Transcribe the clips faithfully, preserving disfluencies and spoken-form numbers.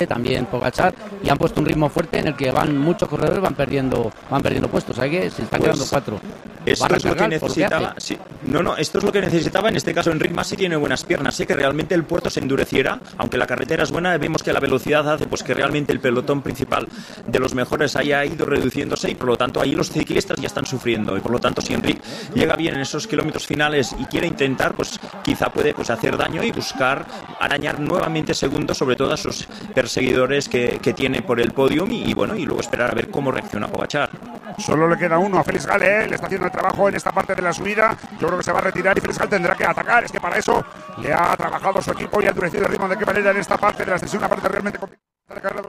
también Pogačar, y han puesto un ritmo fuerte en el que van muchos corredores van perdiendo van perdiendo puestos. Hay que se están pues, quedando cuatro. Esto es lo que necesitaba. Sí. No, no, esto es lo que necesitaba. En este caso, Enric Mas sí tiene buenas piernas. Sé que realmente el puerto se endureciera, aunque la carretera es buena. Vemos que la velocidad hace pues que realmente el pelotón principal de los mejores haya ido reduciéndose y por lo tanto ahí los ciclistas ya están sufriendo. Y por lo tanto, si Enric llega bien en esos kilómetros finales y quiere intentar, pues quizá puede pues hacer daño y buscar arañar nuevamente segundos sobre todo a sus perseguidores que, que tiene por el podium y, y bueno y luego esperar a ver cómo reacciona Pogačar. Solo le queda uno a Félix Gale, ¿eh? Le está haciendo el trabajo en esta parte de la subida. Yo creo que se va a retirar y Félix Gale tendrá que atacar. Es que para eso le ha trabajado su equipo y ha endurecido el ritmo de qué manera en esta parte de la sesión, una parte realmente complicada.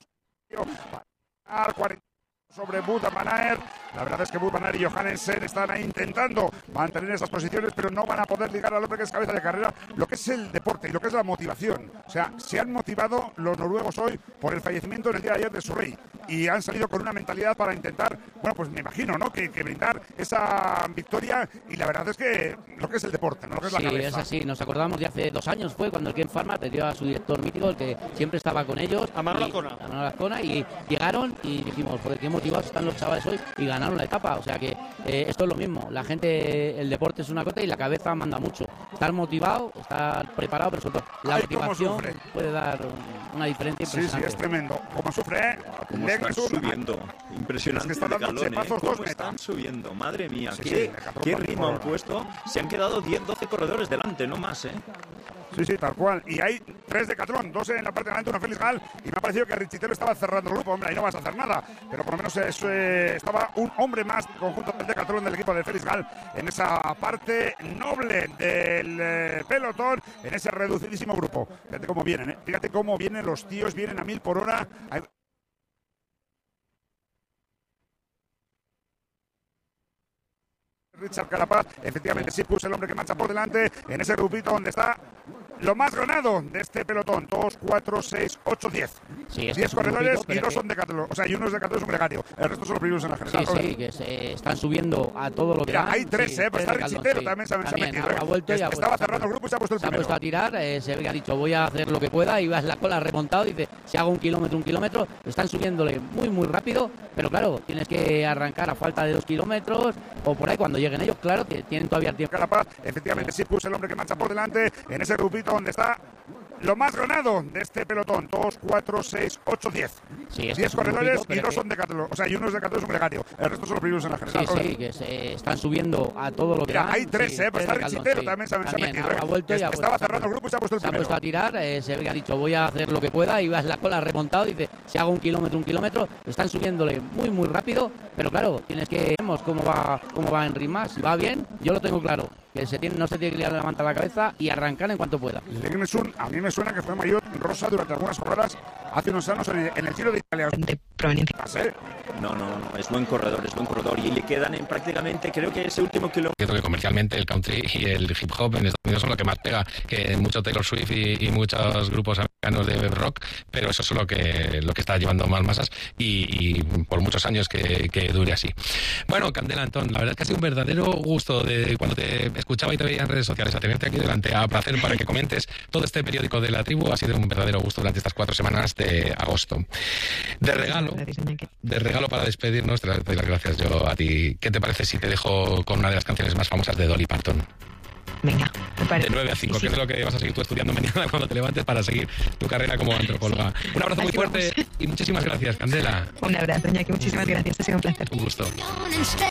cuarenta sobre Wout van Aert. La verdad es que Wout van Aert y Johannesen están ahí intentando mantener esas posiciones, pero no van a poder ligar al hombre que es cabeza de carrera, lo que es el deporte y lo que es la motivación. O sea, se han motivado los noruegos hoy por el fallecimiento en el día de ayer de su rey y han salido con una mentalidad para intentar, bueno, pues me imagino, ¿no? Que, que brindar esa victoria y la verdad es que lo que es el deporte, ¿no? Lo que es sí, la cabeza. Es así. Nos acordamos de hace dos años fue cuando el Ken Pharma perdió a su director mítico, el que siempre estaba con ellos. A Manolo Azcona. A Manolo Azcona y llegaron y dijimos, joder, qué motivados están los chavales hoy y ganaron la etapa. O sea que eh, esto es lo mismo. La gente, el deporte es una cosa y la cabeza manda mucho. Estar motivado, estar preparado, pero sobre todo la Ay, motivación puede dar una diferencia impresionante. Sí, sí, es tremendo. Como sufre, ¿eh? Como están subiendo. Impresionante. Es que está dando galón, chepazos, ¿eh? ¿Cómo dos están subiendo? Madre mía, sí, qué, sí, qué ritmo han puesto. Se han quedado diez, doce corredores delante, no más, ¿eh? Sí, sí, tal cual. Y hay tres de Catrón, dos en la parte de delante, uno Félix Gale. Y me ha parecido que Richitelo estaba cerrando el grupo. Hombre, ahí no vas a hacer nada. Pero por lo menos es, eh, estaba un hombre más conjunto del Decathlon del equipo de Félix Gale en esa parte noble del eh, pelotón, en ese reducidísimo grupo. Fíjate cómo vienen, ¿eh? Fíjate cómo vienen los tíos, vienen a mil por hora. Hay... Richard Carapaz, efectivamente sí puso el hombre que marcha por delante en ese grupito donde está lo más ganado de este pelotón. dos, cuatro, seis, ocho, diez. Sí, diez corredores grupito, y dos que... son de Decathlon. O sea, y uno es de Decathlon, es un gregario. El resto son los primeros en la general. Sí, sí, que se están subiendo a todo lo que Mira, dan. hay tres, sí, ¿eh? Pues está Richitelo sí. también se ha metido. Ha, ha vuelto y ha Estaba vuelto, cerrando el grupo y se ha puesto el se ha primero. puesto a tirar, eh, se ve que ha dicho voy a hacer lo que pueda y vas la cola remontado. Dice, si hago un kilómetro, un kilómetro. Están subiéndole muy, muy rápido. Pero claro, tienes que arrancar a falta de dos kilómetros o por ahí cuando lleguen ellos, claro, que tienen todavía tiempo. Carapaz, efectivamente sí puso el hombre que marcha por delante en ese grupito donde está lo más ganado de este pelotón. dos, cuatro, seis, ocho, diez. Sí, diez corredores grupito, y dos que... son de Decathlon. O sea, y uno es de Decathlon, es un gregario. El resto son los primeros en la general. Sí, sí, que se están subiendo a todo lo que Mira, dan. hay tres, sí, ¿eh? Pues está Richitelo sí. también se ha metido. Ha, ha vuelto y ha Estaba cerrando el grupo y se ha puesto el se primero. Se ha puesto a tirar, eh, se ve que ha dicho voy a hacer lo que pueda y vas la cola remontado. Dice, si hago un kilómetro, un kilómetro. Están subiéndole muy, muy rápido. Pero claro, tienes que vemos cómo va, cómo va Enric Mas. Si va bien, yo lo tengo claro. Que se tiene, no se tiene que levantar la cabeza y arrancar en cuanto pueda. Legnesun, a mí me suena que fue mayor rosa durante algunas horas hace unos años en el, en el Giro de Italia. De proveniencia. No, no, no, es buen corredor, es buen corredor y le quedan en prácticamente, creo que ese último kilómetro. Cierto que comercialmente el country y el hip hop en Estados Unidos son lo que más pega, que mucho Taylor Swift y, y muchos grupos americanos de rock, pero eso es lo que lo que está llevando más masas y, y por muchos años que, que dure así. Bueno, Candela Antón, la verdad es que ha sido un verdadero gusto de cuando te escuchaba y te veía en redes sociales a tenerte aquí delante, a placer para que comentes todo este periódico de la tribu. Ha sido un verdadero gusto durante estas cuatro semanas de agosto. De regalo, de regalo para despedirnos, te doy las gracias yo a ti. ¿Qué te parece si te dejo con una de las canciones más famosas de Dolly Parton? Venga, me parece. De nueve a cinco, sí, sí. que es lo que vas a seguir tú estudiando mañana cuando te levantes para seguir tu carrera como antropóloga. Un abrazo muy fuerte y muchísimas gracias, Candela. Un abrazo, Iñaki, muchísimas gracias, ha sido un placer. Un gusto.